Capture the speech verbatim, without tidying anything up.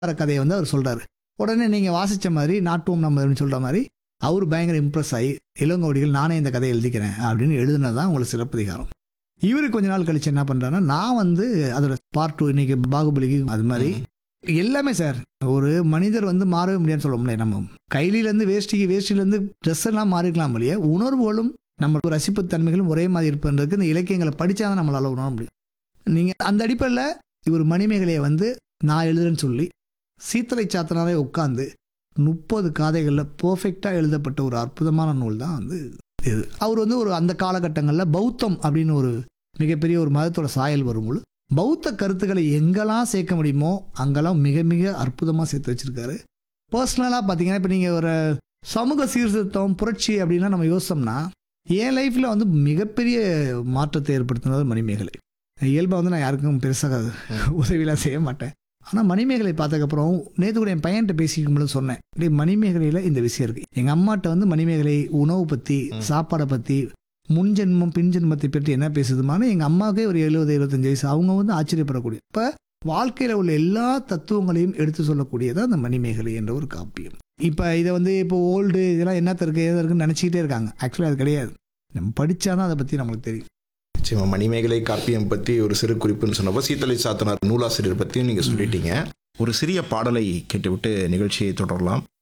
கதையை வந்து அவர் சொல்றாரு. உடனே நீங்கள் வாசித்த மாதிரி நாட்டுவோம் நம்ம சொல்கிற மாதிரி அவர் பயங்கர இம்ப்ரெஸ் ஆகி இளங்கோவடிகள் நானே இந்த கதையை எழுதிக்கிறேன் அப்படின்னு எழுதுனது தான் உங்களுக்கு சிலப்பதிகாரம். இவர் கொஞ்ச நாள் கழிச்சு என்ன பண்ணுறாருன்னா நான் வந்து அதோட பார்ட் டூ இன்னைக்கு பாகுபலிக்கு அது மாதிரி எல்லாமே சார். ஒரு மனிதர் வந்து மாறவே முடியாதுன்னு சொல்ல முடியாது. நம்ம கையிலேருந்து வேஷ்டிக்கு வேஷ்டிலேருந்து ட்ரெஸ் எல்லாம் மாறிக்கலாம் இல்லையா, உணர்வுகளும் நம்ம ரசிப்பு தன்மைகளும் ஒரே மாதிரி இருப்பதுக்கு இந்த இலக்கியங்களை படித்தா தான் நம்மளால் உணர முடியும். நீங்கள் அந்த அடிப்படையில் இவர் மணிமேகலையை வந்து நான் எழுதுறேன்னு சொல்லி சீத்தலை சாத்தனாரே உட்காந்து முப்பது காதைகளில் பர்ஃபெக்டாக எழுதப்பட்ட ஒரு அற்புதமான நூல் தான் வந்து இது. அவர் வந்து ஒரு அந்த காலகட்டங்களில் பௌத்தம் அப்படின்னு ஒரு மிகப்பெரிய ஒரு மதத்தோட சாயல் வரும்போது பௌத்த கருத்துக்களை எங்கெல்லாம் சேர்க்க முடியுமோ அங்கெல்லாம் மிக மிக அற்புதமாக சேர்த்து வச்சுருக்காரு. பர்சனலாக பார்த்தீங்கன்னா இப்போ நீங்கள் ஒரு சமூக சீர்திருத்தம் புரட்சி அப்படின்லாம் நம்ம யோசித்தோம்னா என் லைஃப்பில் வந்து மிகப்பெரிய மாற்றத்தை ஏற்படுத்தினது மணிமேகலை. இயல்பாக வந்து நான் யாருக்கும் பெருசாக உதவியெலாம் செய்ய மாட்டேன். ஆனால் மணிமேகலை பார்த்ததுக்கப்புறம் நேற்று கூட என் பையன்கிட்ட பேசிக்கும்போது சொன்னேன், இப்படி மணிமேகலையில் இந்த விஷயம் இருக்குது. எங்கள் அம்மாட்ட வந்து மணிமேகலை உணவு பற்றி சாப்பாடை பற்றி முன்ஜென்மம் பின்ஜென்மத்தை பற்றி என்ன பேசுதுமான எங்கள் அம்மாவுக்கே ஒரு எழுபது எழுபத்தஞ்சு வயசு, அவங்க வந்து ஆச்சரியப்படக்கூடிய இப்போ வாழ்க்கையில் உள்ள எல்லா தத்துவங்களையும் எடுத்து சொல்லக்கூடியதான் அந்த மணிமேகலை என்ற ஒரு காப்பியம். இப்போ இதை வந்து இப்போ ஓல்டு இதெல்லாம் என்னத்த இருக்குது எதை இருக்குன்னு நினச்சிக்கிட்டே இருக்காங்க. ஆக்சுவலாக அது கிடையாது. நம்ம படித்தாதான் அதை பற்றி நம்மளுக்கு தெரியும். நிச்சயமா மணிமேகலை காப்பியம் பற்றி ஒரு சிறு குறிப்புன்னு சொன்னப்போ சீத்தலை சாத்தனார் நூலாசிரியர் பற்றியும் நீங்கள் சொல்லிட்டீங்க. ஒரு சிறிய பாடலை கேட்டுவிட்டு நிகழ்ச்சியை தொடரலாம்.